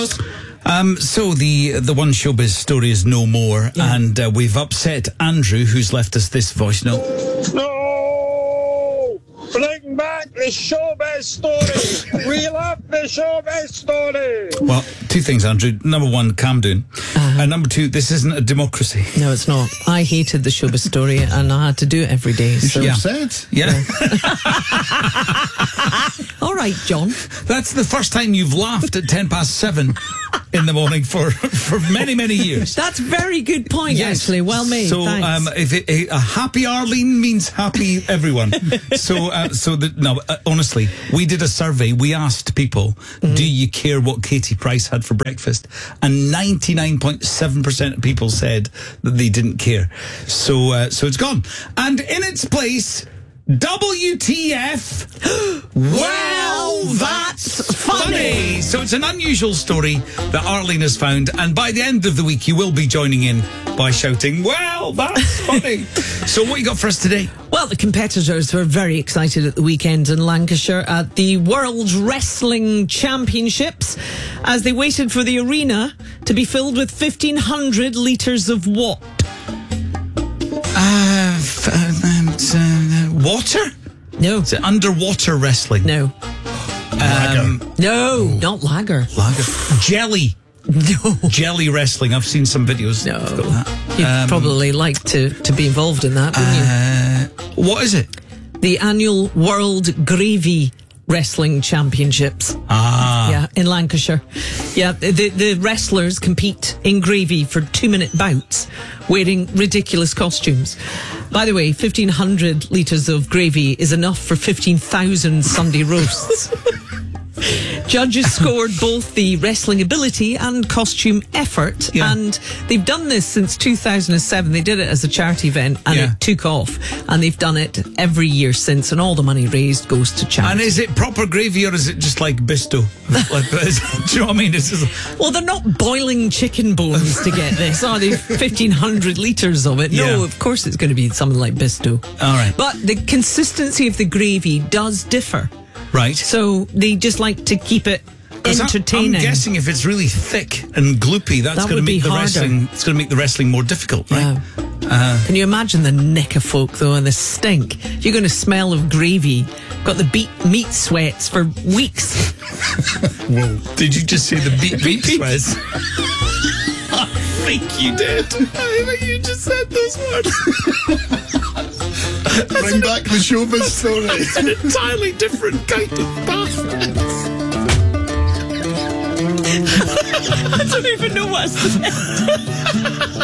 So the one showbiz story is no more, and we've upset Andrew, who's left us this voice note. No! Bring back the showbiz story! We love the showbiz story! Well, two things, Andrew. Number one, calm down. And number two, this isn't a democracy. No, it's not. I hated the showbiz story and I had to do it every day. So. Yeah. Upset? Yeah. All right, John. That's the first time you've laughed at 7:10 in the morning for many, many years. That's a very good point, actually. Well made. So, Thanks. a happy Arlene means happy everyone. Honestly, we did a survey. We asked people, do you care what Katie Price had for breakfast? And 99.7% of people said that they didn't care. So it's gone. And in its place, WTF? Well, that's funny. So it's an unusual story that Arlene has found, and by the end of the week you will be joining in by shouting, well, that's funny. So what you got for us today? Well, the competitors were very excited at the weekend in Lancashire at the World Wrestling Championships as they waited for the arena to be filled with 1,500 litres of what? Water? No. Is it underwater wrestling? No. No, not lager. Lager. Jelly. No. Jelly wrestling. I've seen some videos. No. I've got that. You'd probably like to be involved in that, wouldn't you? What is it? The annual World Gravy Wrestling Championships. Yeah, in Lancashire. Yeah, the wrestlers compete in gravy for 2-minute bouts, wearing ridiculous costumes. By the way, 1,500 litres of gravy is enough for 15,000 Sunday roasts. Judges scored both the wrestling ability and costume effort, and they've done this since 2007. They did it as a charity event, and it took off, and they've done it every year since, and all the money raised goes to charity. And is it proper gravy, or is it just like Bisto? Do you know what I mean? Well, they're not boiling chicken bones to get this, are they? 1,500 litres of it. No, of course it's going to be something like Bisto. All right. But the consistency of the gravy does differ. Right. So they just like to keep it entertaining. I'm guessing if it's really thick and gloopy, that's going to make the wrestling. It's going to make the wrestling more difficult, right? Yeah. Can you imagine the nick of folk though, and the stink? You're going to smell of gravy. Got the meat sweats for weeks. Whoa! Did you just say the beet sweats? I think you did. I think you just said those words. Bring back the showbiz story. It's an entirely different kind of bath. I don't even know what I said.